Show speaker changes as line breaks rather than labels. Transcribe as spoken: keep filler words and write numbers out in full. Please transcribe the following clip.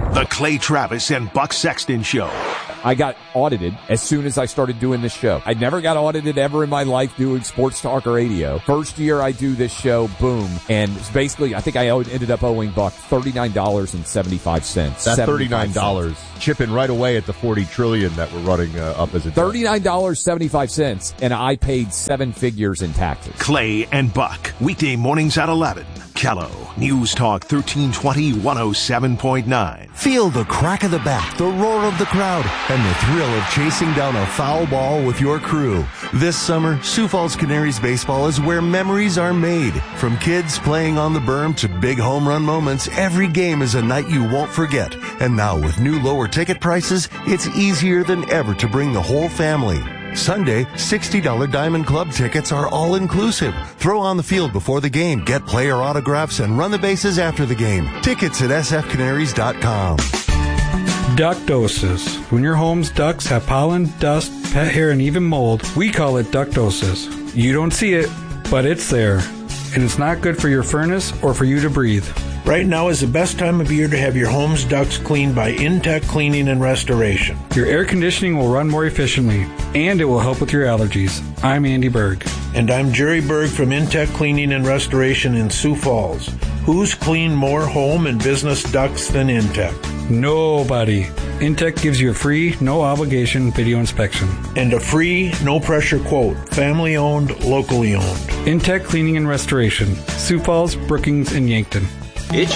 The Clay Travis and Buck Sexton Show.
I got audited as soon as I started doing this show. I never got audited ever in my life doing sports talk or radio. First year I do this show, boom. And it's basically, I think I owed, ended up owing Buck thirty-nine dollars and seventy-five cents.
That thirty-nine dollars chipping right away at the forty trillion dollars that we're running uh, up as a
thirty-nine dollars and seventy-five cents, and I paid seven figures in taxes.
Clay and Buck, weekday mornings at eleven. Kello, News Talk thirteen twenty, one oh seven point nine.
Feel the crack of the bat, the roar of the crowd, and the thrill of chasing down a foul ball with your crew. This summer, Sioux Falls Canaries baseball is where memories are made. From kids playing on the berm to big home run moments, every game is a night you won't forget. And now with new lower ticket prices, it's easier than ever to bring the whole family. Sunday, sixty dollars Diamond Club tickets are all-inclusive. Throw on the field before the game, get player autographs, and run the bases after the game. Tickets at s f canaries dot com.
Ductosis. When your home's ducts have pollen, dust, pet hair, and even mold, we call it ductosis. You don't see it, but it's there. And it's not good for your furnace or for you to breathe.
Right now is the best time of year to have your home's ducts cleaned by Intech Cleaning and Restoration.
Your air conditioning will run more efficiently, and it will help with your allergies. I'm Andy Berg.
And I'm Jerry Berg from Intech Cleaning and Restoration in Sioux Falls. Who's cleaned more home and business ducts than Intech?
Nobody. Intech gives you a free, no-obligation video inspection.
And a free, no-pressure quote. Family-owned, locally owned.
Intech Cleaning and Restoration. Sioux Falls, Brookings, and Yankton.
It's